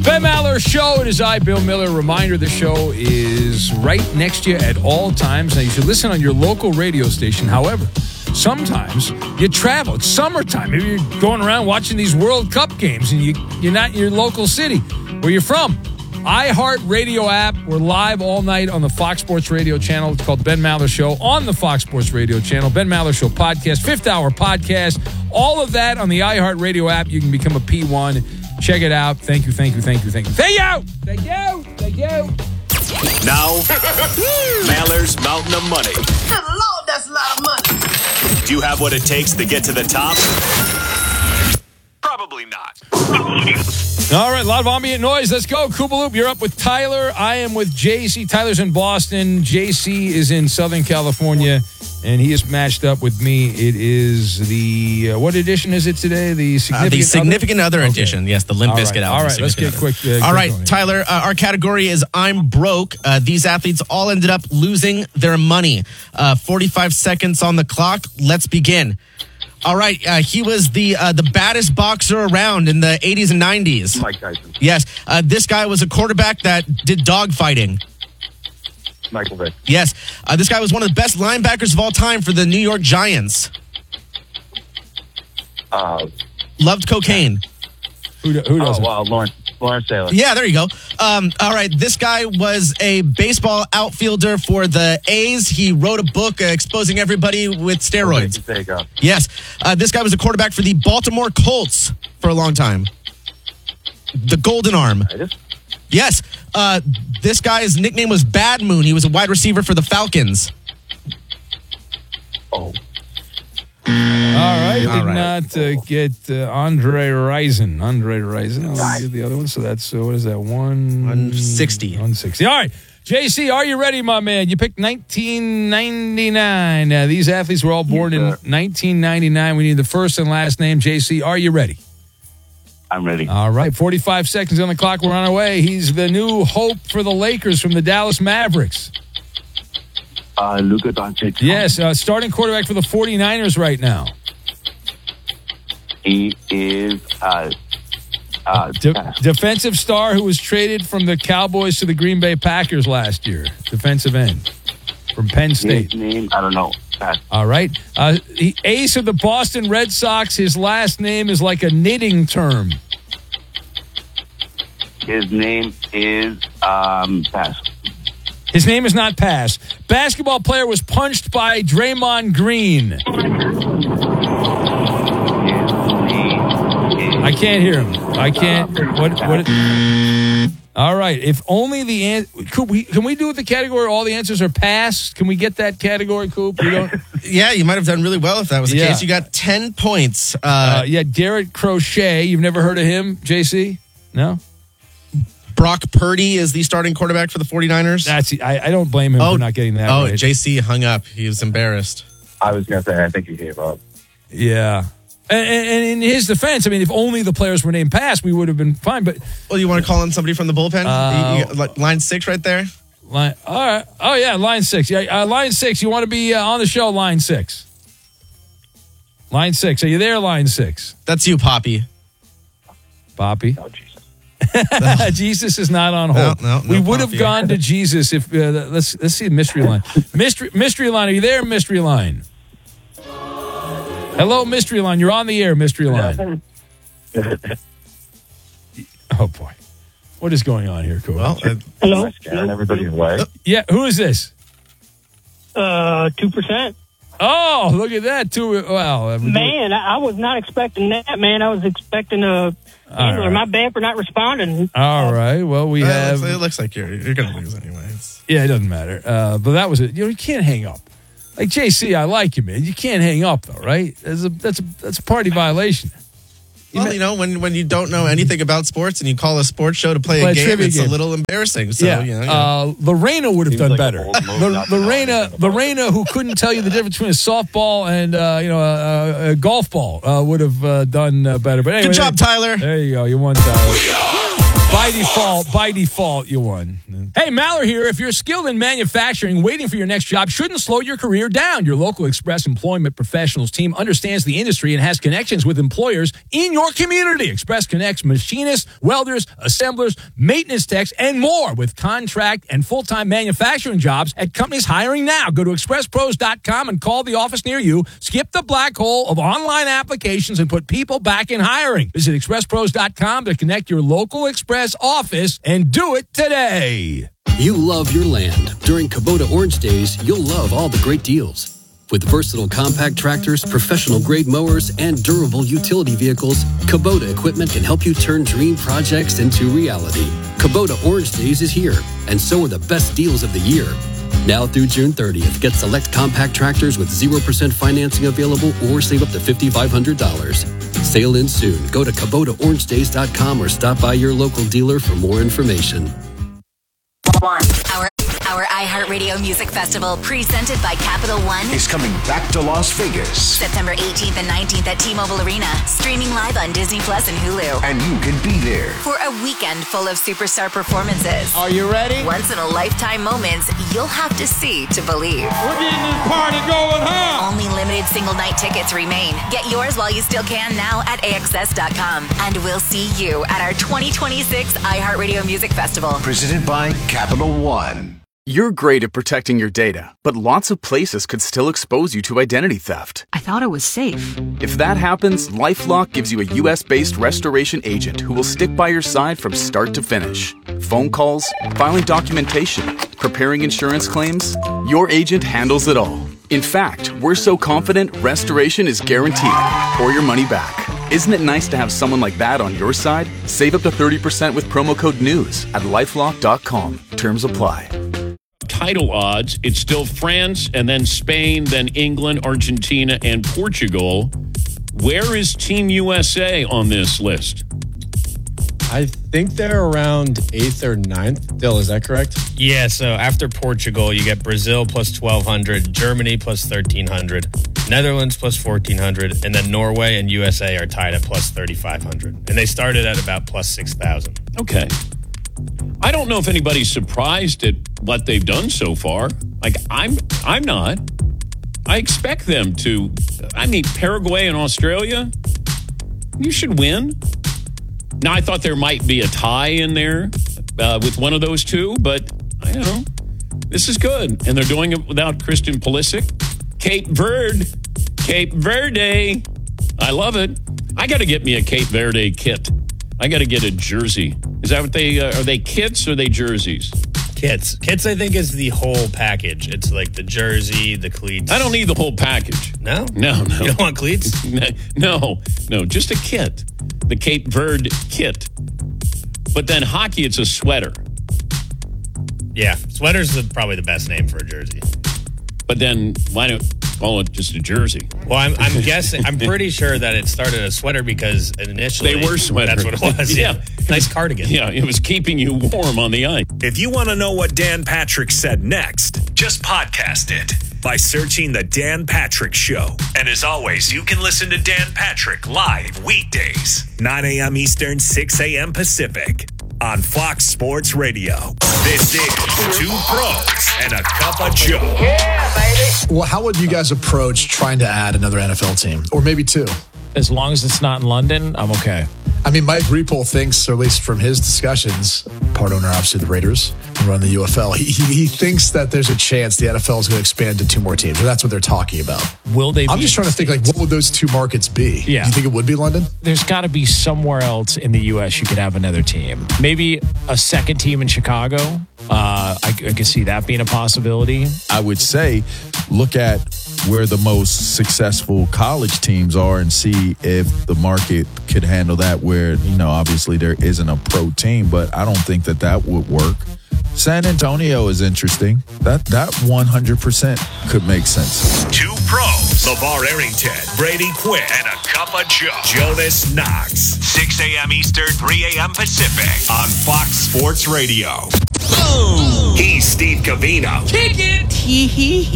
Ben Maller Show. It is I, Bill Miller. Reminder, the show is right next to you at all times. Now, you should listen on your local radio station. However, sometimes you travel. It's summertime. Maybe you're going around watching these World Cup games and you're not in your local city where you're from. iHeartRadio app. We're live all night on the Fox Sports Radio channel. It's called Ben Maller Show on the Fox Sports Radio channel. Ben Maller Show podcast, fifth hour podcast. All of that on the iHeartRadio app. You can become a P1. Check it out. Thank you. Now, Maller's Mountain of Money. Good Lord, that's a lot of money. Do you have what it takes to get to the top? Probably not. all right, a lot of ambient noise. Let's go. Koopaloop, you're up with Tyler. I am with JC. Tyler's in Boston. JC is in Southern California, and he is matched up with me. It is the, what edition is it today? The Significant Other edition. Yes, the Limp Bizkit album. All right, let's get quick. All right, going. Tyler, our category is I'm broke. These athletes all ended up losing their money. 45 seconds on the clock. Let's begin. All right, he was the baddest boxer around in the 80s and 90s. Mike Tyson. Yes, this guy was a quarterback that did dog fighting. Michael Vick. Yes, this guy was one of the best linebackers of all time for the New York Giants. Loved cocaine. Who doesn't? Wow, Lawrence Taylor. Yeah, there you go. All right, this guy was a baseball outfielder for the A's. He wrote a book exposing everybody with steroids. Yes, this guy was a quarterback for the Baltimore Colts for a long time. The Golden Arm. Yes, this guy's nickname was Bad Moon. He was a wide receiver for the Falcons. Oh. All right, did not get Andre Rison. I'll give the other one. So that's, what is that, 160. 160. All right, JC, are you ready, my man? You picked 1999. These athletes were all born in 1999. We need the first and last name. JC, are you ready? I'm ready. All right, 45 seconds on the clock. We're on our way. He's the new hope for the Lakers from the Dallas Mavericks. Luka Doncic. Yes, starting quarterback for the 49ers right now. He is defensive star who was traded from the Cowboys to the Green Bay Packers last year. Defensive end from Penn State. His name, I don't know. Pass. All right. Ace of the Boston Red Sox. His last name is like a knitting term. His name is pass. His name is not pass. Basketball player was punched by Draymond Green. I can't hear him. I can't. What? All right. If only the can we do the category? All the answers are pass. Can we get that category, Coop? You don't. Yeah, you might have done really well if that was the case. You got 10 points. Garrett Crochet. You've never heard of him, JC? No. Brock Purdy is the starting quarterback for the 49ers. I don't blame him for not getting that right. JC hung up. He was embarrassed. I was going to say, I think he gave up. Yeah. And in his defense, I mean, if only the players were named pass, we would have been fine. But well, you want to call in somebody from the bullpen? You got line 6 right there? All right. Oh, yeah, line 6. Yeah, line 6. You want to be on the show, line 6. Line 6. Are you there, line 6? That's you, Poppy. Poppy? Oh, Jesus. Jesus is not on hold. No, we would have gone to Jesus if let's see the mystery line. Mystery line, are you there, mystery line? Hello, mystery line. You're on the air, mystery line. Oh boy, what is going on here, Cool? Well, hello. Scaring everybody away. Yeah, who is this? 2%. Oh, look at that. Wow, man, I was not expecting that. Man, I was expecting a. Right. My bad for not responding. All right. Well, we have. It looks like you're going to lose anyway. Yeah, it doesn't matter. But that was it. You can't hang up. Like JC, I like you, man. You can't hang up though, right? That's a party violation. Well, when you don't know anything about sports and you call a sports show to play a game, it's a little embarrassing. So, yeah. Lorena would have done better. Lorena, who couldn't tell you the difference between a softball and a golf ball, would have done better. But anyway, good job, Tyler. There you go. You won, Tyler. By default, you won. Hey, Maller here. If you're skilled in manufacturing, waiting for your next job shouldn't slow your career down. Your local Express Employment Professionals team understands the industry and has connections with employers in your community. Express connects machinists, welders, assemblers, maintenance techs, and more with contract and full-time manufacturing jobs at companies hiring now. Go to expresspros.com and call the office near you. Skip the black hole of online applications and put people back in hiring. Visit expresspros.com to connect your local Express office and do it today. You love your land. During Kubota Orange Days, you'll love all the great deals. With versatile compact tractors, professional-grade mowers, and durable utility vehicles, Kubota equipment can help you turn dream projects into reality. Kubota Orange Days is here, and so are the best deals of the year. Now through June 30th, get select compact tractors with 0% financing available or save up to $5,500. Sale in soon. Go to KubotaOrangeDays.com or stop by your local dealer for more information. Our iHeartRadio Music Festival, presented by Capital One, is coming back to Las Vegas. September 18th and 19th at T-Mobile Arena, streaming live on Disney Plus and Hulu. And you can be there For a weekend full of superstar performances. Are you ready? Once-in-a-lifetime moments you'll have to see to believe. We're getting this party going, huh? Only limited single-night tickets remain. Get yours while you still can now at AXS.com. And we'll see you at our 2026 iHeartRadio Music Festival. Presented by Capital One. You're great at protecting your data, but lots of places could still expose you to identity theft. I thought it was safe. If that happens, LifeLock gives you a U.S.-based restoration agent who will stick by your side from start to finish. Phone calls, filing documentation, preparing insurance claims, your agent handles it all. In fact, we're so confident restoration is guaranteed or your money back. Isn't it nice to have someone like that on your side? Save up to 30% with promo code NEWS at LifeLock.com. Terms apply. Title odds, it's still France and then Spain, then England, Argentina, and Portugal. Where is Team USA on this list? I think they're around 8th or 9th. Dill, is that correct? Yeah, so after Portugal, you get Brazil plus 1,200, Germany plus 1,300, Netherlands plus 1,400, and then Norway and USA are tied at plus 3,500. And they started at about plus 6,000. Okay. I don't know if anybody's surprised at what they've done so far. Like, I'm not. I expect them to. I mean, Paraguay and Australia, you should win. Now, I thought there might be a tie in there with one of those two, but I don't know. This is good. And they're doing it without Christian Pulisic. Cape Verde. I love it. I got to get me a Cape Verde kit. I got to get a jersey. Is that what they are? They kits or are they jerseys? Kits. Kits, I think, is the whole package. It's like the jersey, the cleats. I don't need the whole package. No? No. You don't want cleats? No, just a kit. The Cape Verde kit. But then hockey, it's a sweater. Yeah, sweater's probably the best name for a jersey. But then why don't call it just a jersey? Well, I'm guessing, I'm pretty sure that it started a sweater because initially they were sweaters. That's what it was. Yeah. Nice cardigan. Yeah, it was keeping you warm on the ice. If you want to know what Dan Patrick said next, just podcast it by searching The Dan Patrick Show. And as always, you can listen to Dan Patrick live weekdays, 9 a.m. Eastern, 6 a.m. Pacific on Fox Sports Radio. This is Two Pros and a Cup of Joe. Yeah, baby. Well, how would you guys approach trying to add another NFL team? Or maybe two? As long as it's not in London, I'm okay. I mean, Mike Repole thinks, or at least from his discussions, part owner, obviously, the Raiders, and run the UFL, he thinks that there's a chance the NFL is going to expand to two more teams. Or that's what they're talking about. Will they? I'm just trying to think, like, what would those two markets be? Yeah. Do you think it would be London? There's got to be somewhere else in the U.S. you could have another team. Maybe a second team in Chicago. I could see that being a possibility. I would say look at where the most successful college teams are and see if the market could handle that, where, you know, obviously there isn't a pro team, but I don't think that would work. San Antonio is interesting. That 100% could make sense. Two Pros, LeVar Arrington, Brady Quinn, and a Cup of Joe. Jonas Knox, 6 a.m. Eastern, 3 a.m. Pacific on Fox Sports Radio. Boom! He's Steve Covino. Kick it!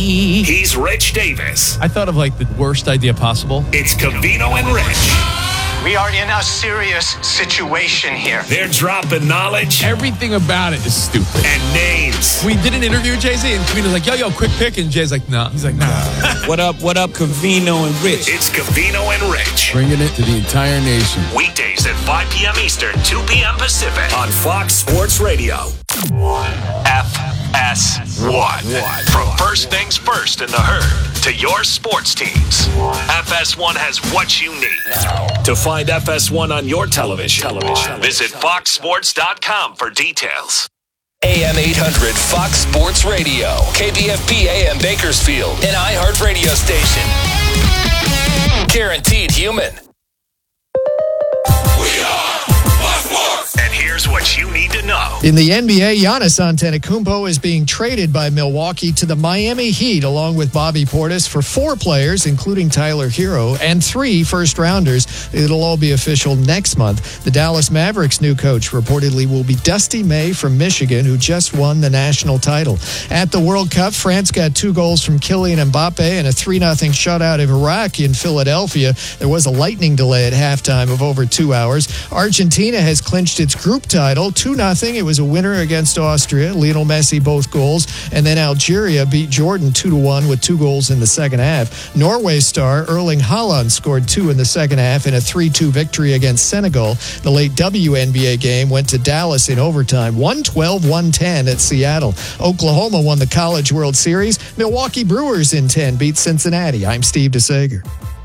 He's Rich Davis. I thought of like the worst idea possible. It's Covino and Rich. We are in a serious situation here. They're dropping knowledge. Everything about it is stupid. And names. We did an interview with Jay-Z, and Cavino's like, yo, quick pick. And Jay's like, nah. He's like, nah. What up, Cavino and Rich? It's Cavino and Rich. Bringing it to the entire nation. Weekdays at 5 p.m. Eastern, 2 p.m. Pacific on Fox Sports Radio. FS1. From first things first in the herd to your sports teams, FS1 has what you need. To find FS1 on your television, visit foxsports.com for details. AM 800 Fox Sports Radio, KBFP AM Bakersfield, an iHeart radio station. Guaranteed human. We are Fox Sports. And here's what you need to know. In the NBA, Giannis Antetokounmpo is being traded by Milwaukee to the Miami Heat along with Bobby Portis for 4 players, including Tyler Hero, and 3 first-rounders. It'll all be official next month. The Dallas Mavericks' new coach reportedly will be Dusty May from Michigan, who just won the national title. At the World Cup, France got 2 goals from Kylian Mbappe and a 3-0 shutout of Iraq in Philadelphia. There was a lightning delay at halftime of over 2 hours. Argentina has clinched its group title 2-0. It was a winner against Austria. Lionel Messi both goals. And then Algeria beat Jordan 2-1 with 2 goals in the second half. Norway star Erling Haaland scored 2 in the second half in a 3-2 victory against Senegal. The late WNBA game went to Dallas in overtime, 112-110 at Seattle. Oklahoma won the College World Series. Milwaukee Brewers in 10 beat Cincinnati. I'm Steve DeSager.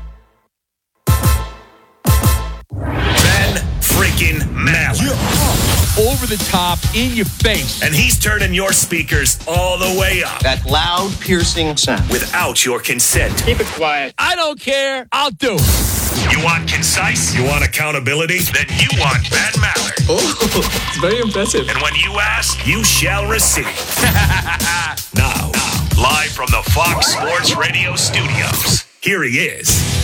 Freaking Maller. Over the top, in your face. And he's turning your speakers all the way up. That loud, piercing sound. Without your consent. Keep it quiet. I don't care. I'll do it. You want concise? You want accountability? Then you want Ben Maller. Oh, it's very impressive. And when you ask, you shall receive. Now, live from the Fox Sports Radio studios, here he is,